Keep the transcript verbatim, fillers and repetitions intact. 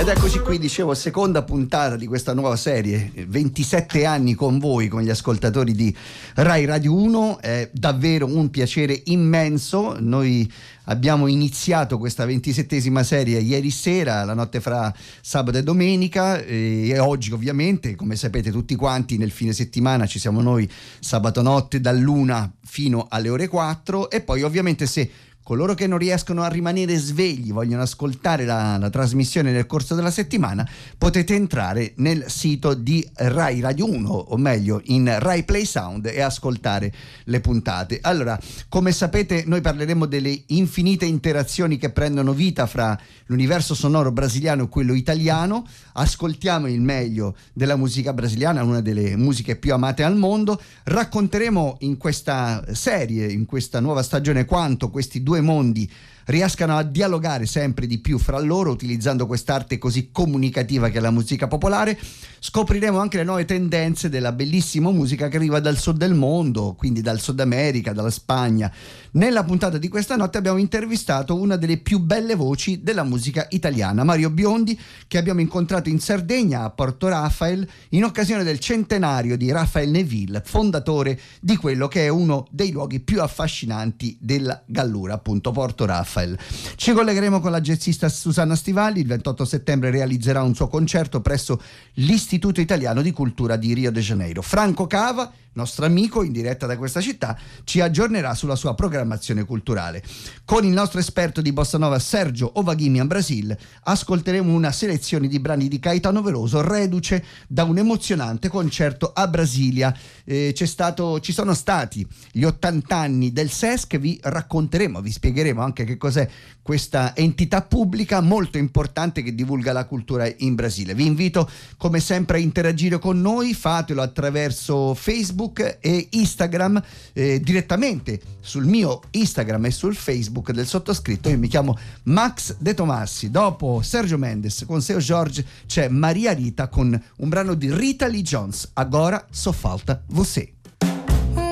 Ed eccoci qui, dicevo, seconda puntata di questa nuova serie, ventisette anni con voi, con gli ascoltatori di Rai Radio uno. È davvero un piacere immenso. Noi abbiamo iniziato questa ventisettesima serie ieri sera, la notte fra sabato e domenica, e oggi ovviamente, come sapete tutti quanti, nel fine settimana ci siamo noi sabato notte dall'una fino alle ore quattro, e poi ovviamente se coloro che non riescono a rimanere svegli vogliono ascoltare la, la trasmissione nel corso della settimana, potete entrare nel sito di Rai Radio uno, o meglio in Rai Play Sound, e ascoltare le puntate. Allora, come sapete, noi parleremo delle infinite interazioni che prendono vita fra l'universo sonoro brasiliano e quello italiano. Ascoltiamo il meglio della musica brasiliana, una delle musiche più amate al mondo. Racconteremo in questa serie, in questa nuova stagione, quanto questi due mondi riescano a dialogare sempre di più fra loro utilizzando quest'arte così comunicativa che è la musica popolare. Scopriremo anche le nuove tendenze della bellissima musica che arriva dal sud del mondo, quindi dal Sud America, dalla Spagna. Nella puntata di questa notte abbiamo intervistato una delle più belle voci della musica italiana, Mario Biondi, che abbiamo incontrato in Sardegna, a Porto Rafael, in occasione del centenario di Rafael Neville, fondatore di quello che è uno dei luoghi più affascinanti della Gallura, appunto Porto Rafael. Ci collegheremo con la jazzista Susanna Stivali. Il ventotto settembre realizzerà un suo concerto presso l'Istituto Italiano di Cultura di Rio de Janeiro. Franco Cava, nostro amico in diretta da questa città, ci aggiornerà sulla sua programmazione culturale. Con il nostro esperto di bossa nova Sergio Ovaghimi in Brasile ascolteremo una selezione di brani di Caetano Veloso, reduce da un emozionante concerto a Brasilia. Eh, c'è stato, ci sono stati gli ottanta anni del Sesc. Vi racconteremo, vi spiegheremo anche che cos'è questa entità pubblica molto importante che divulga la cultura in Brasile. Vi invito come sempre a interagire con noi, fatelo attraverso Facebook e Instagram, eh, direttamente sul mio Instagram e sul Facebook del sottoscritto. Io mi chiamo Max De Tomassi. Dopo Sergio Mendes con Seu Jorge c'è Maria Rita con un brano di Rita Lee Jones, Agora Só Falta Você.